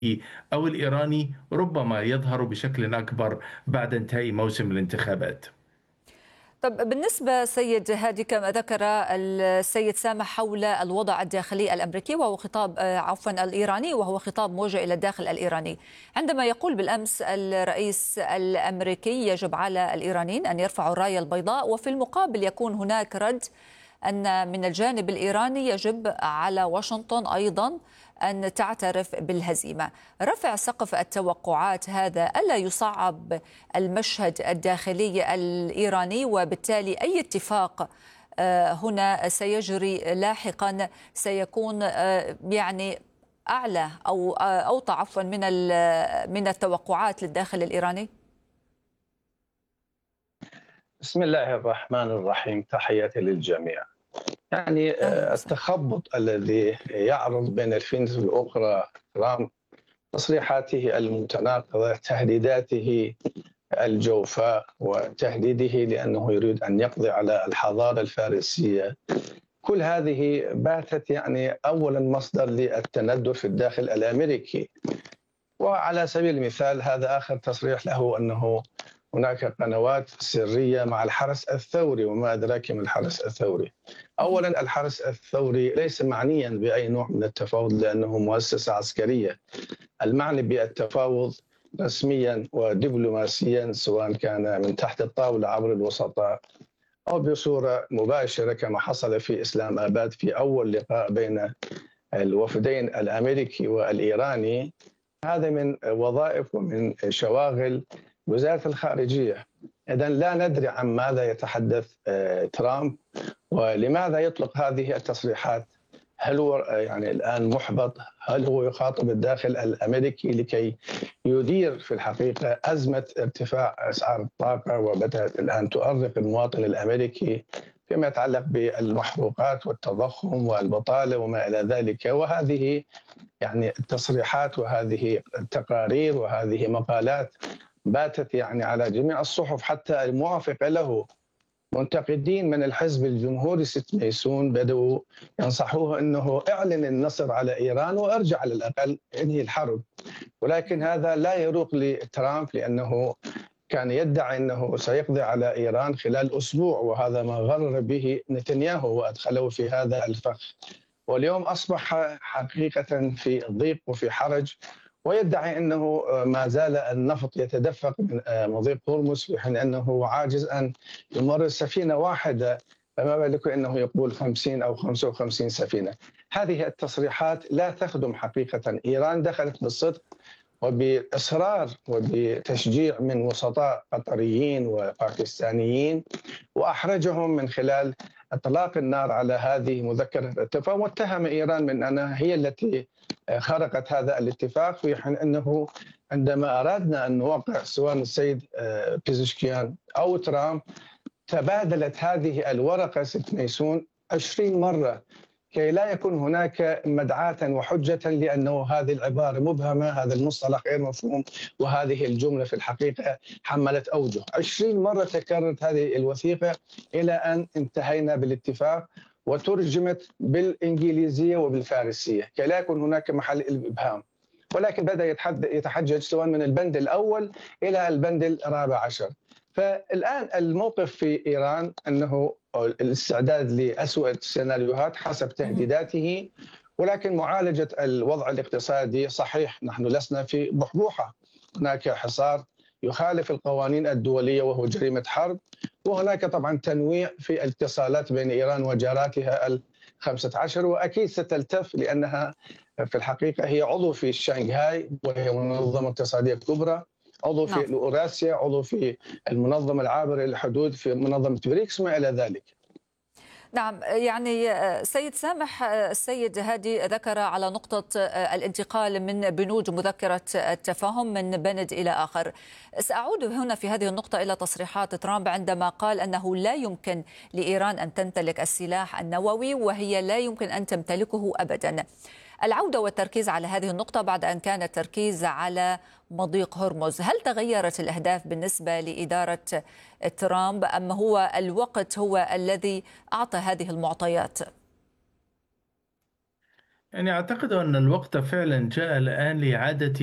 أو الإيراني ربما يظهر بشكل أكبر بعد انتهاء موسم الانتخابات. طب بالنسبة سيد هادي، كما ذكر السيد سامح حول الوضع الداخلي الأمريكي وهو خطاب الإيراني، وهو خطاب موجه إلى الداخل الإيراني، عندما يقول بالأمس الرئيس الأمريكي يجب على الإيرانيين أن يرفعوا الراية البيضاء، وفي المقابل يكون هناك رد أن من الجانب الإيراني يجب على واشنطن أيضا أن تعترف بالهزيمة. رفع سقف التوقعات هذا ألا يصعب المشهد الداخلي الإيراني؟ وبالتالي أي اتفاق هنا سيجري لاحقا سيكون يعني أعلى أو أوطى عفوا من التوقعات للداخل الإيراني؟ بسم الله الرحمن الرحيم، تحياتي للجميع. يعني أهلا وسهلا. التخبط الذي يعرض بين الفينة الأخرى ترامب، تصريحاته المتناقضة، تهديداته الجوفاء، وتهديده لأنه يريد أن يقضي على الحضارة الفارسية، كل هذه باتت يعني أولا مصدر للتندر في الداخل الأمريكي. وعلى سبيل المثال هذا آخر تصريح له أنه هناك قنوات سرية مع الحرس الثوري، وما أدراك ما الحرس الثوري. أولا الحرس الثوري ليس معنيا بأي نوع من التفاوض لأنه مؤسسة عسكرية. المعني بالتفاوض رسميا ودبلوماسيا سواء كان من تحت الطاولة عبر الوسطاء أو بصورة مباشرة كما حصل في إسلام آباد في أول لقاء بين الوفدين الأمريكي والإيراني، هذا من وظائف ومن شواغل وزارة الخارجية. إذن لا ندري عن ماذا يتحدث ترامب ولماذا يطلق هذه التصريحات. هل هو يعني الآن محبط؟ هل هو يخاطب الداخل الأمريكي لكي يدير في الحقيقة أزمة ارتفاع أسعار الطاقة وبدأت الآن تؤرق المواطن الأمريكي فيما يتعلق بالمحروقات والتضخم والبطالة وما إلى ذلك؟ وهذه يعني التصريحات وهذه التقارير وهذه مقالات باتت يعني على جميع الصحف حتى الموافقة له. منتقدين من الحزب الجمهوري ست ميسون بدأوا ينصحوه أنه اعلن النصر على إيران وارجع على الأقل انهي الحرب، ولكن هذا لا يروق لترامب لأنه كان يدعي أنه سيقضي على إيران خلال أسبوع، وهذا ما غرر به نتنياهو وأدخله في هذا الفخ. واليوم أصبح حقيقة في ضيق وفي حرج، ويدعي أنه ما زال النفط يتدفق من مضيق هرمز في حين أنه عاجز أن يمرر سفينة واحدة، فما بالك أنه يقول 50 أو 55 سفينة. هذه التصريحات لا تخدم حقيقة. إيران دخلت بالصدق وبإصرار وبتشجيع من وسطاء قطريين وباكستانيين، وأحرجهم من خلال إطلاق النار على هذه مذكرة الاتفاق، واتهم إيران من أنها هي التي خرقت هذا الاتفاق، في حين أنه عندما أردنا أن نوقع سواء السيد بيزشكيان أو ترامب تبادلت هذه الورقة ست ميسون 20 مرة كي لا يكون هناك مدعاة وحجة لأنه هذه العبارة مبهمة، هذا المصطلح غير مفهوم، وهذه الجملة في الحقيقة حملت أوجه. 20 مرة تكررت هذه الوثيقة إلى أن انتهينا بالاتفاق وترجمت بالإنجليزية وبالفارسية كي لا يكون هناك محل الإبهام، ولكن بدأ يتحجج سواء من البند الأول إلى البند الرابع عشر. فالآن الموقف في إيران أنه الاستعداد لأسوأ السيناريوهات حسب تهديداته، ولكن معالجة الوضع الاقتصادي صحيح نحن لسنا في بحبوحة، هناك حصار يخالف القوانين الدولية وهو جريمة حرب، وهناك طبعا تنويع في الاتصالات بين إيران وجاراتها 15 وأكيد ستلتف لأنها في الحقيقة هي عضو في شنغهاي وهي منظمة اقتصادية كبرى، عضو في الأوراسيا، عضو في المنظمة العابرة للحدود في منظمة بريكس وما إلى ذلك. نعم، يعني سيد سامح، السيد هادي ذكر على نقطة الانتقال من بنود مذكرة التفاهم من بند إلى آخر. سأعود هنا في هذه النقطة إلى تصريحات ترامب عندما قال أنه لا يمكن لإيران أن تمتلك السلاح النووي وهي لا يمكن أن تمتلكه أبدا. العودة والتركيز على هذه النقطة بعد أن كان التركيز على مضيق هرمز، هل تغيرت الأهداف بالنسبة لإدارة ترامب أم هو الوقت هو الذي أعطى هذه المعطيات؟ يعني أعتقد أن الوقت فعلا جاء الآن لإعادة